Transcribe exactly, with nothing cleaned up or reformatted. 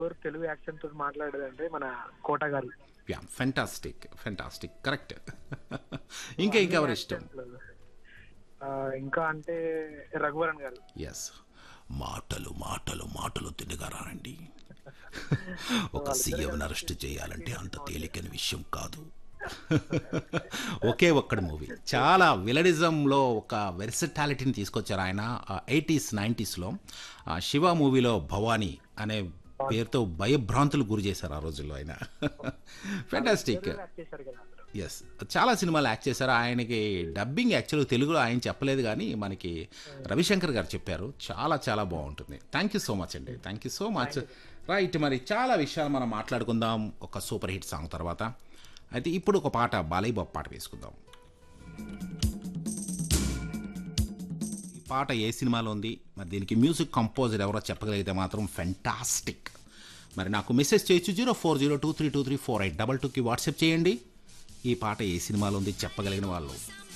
Pure Telugu accent తోటి మాట్లాడేదంటే మన కోట గారు. Yeah fantastic fantastic correct. So ఇంకా అన్ని ఇంకెవరు ఇష్టం? యాక్సెంట్లు ఇంకా అంటే రఘువరన్ గారు. ఎస్ మాటలు మాటలు మాటలు తినగారండి. సో ఒక వాళ్ళిద్దరు సీఎం కలిసి అరెస్ట్ చేయాలంటే సీన్ అంత బాగుంటది. తేలికైన విషయం కాదు. ఒకే ఒక్కడి మూవీ చాలా విలడిజంలో ఒక వెర్సటాలిటీని తీసుకొచ్చారు ఆయన. ఎయిటీస్ నైంటీస్లో శివ మూవీలో భవానీ అనే పేరుతో భయభ్రాంతులు గురి చేశారు ఆ రోజుల్లో ఆయన. ఫెంటాస్టిక్. వాళ్ళిద్దరు యాక్ట్ చేశారు కదా అందులో. ఎస్ చాలా సినిమాలు యాక్ట్ చేశారు. ఆయనకి డబ్బింగ్ యాక్చువల్గా తెలుగులో ఆయన చెప్పలేదు కానీ మనకి రవిశంకర్ గారు చెప్పారు. చాలా చాలా బాగుంటుంది. థ్యాంక్ యూ సో మచ్ అండి. Thank you so much. Thank you. Right, మరి చాలా విషయాలు మనం మాట్లాడుకుందాం ఒక సూపర్ హిట్ సాంగ్ తర్వాత. అయితే ఇప్పుడు ఒక పాట బాలయ్య బాబు పాట వేసుకుందాం. ఈ పాట ఏ సినిమాలో ఉంది, మరి దీనికి మ్యూజిక్ కంపోజర్ ఎవరో చెప్పగలిగితే మాత్రం ఫెంటాస్టిక్. మరి నాకు మెసేజ్ చేయొచ్చు zero four zero two three two three four eight double టూకి వాట్సాప్ చేయండి. ఈ పాట ఏ సినిమాలో ఉంది చెప్పగలిగిన వాళ్ళు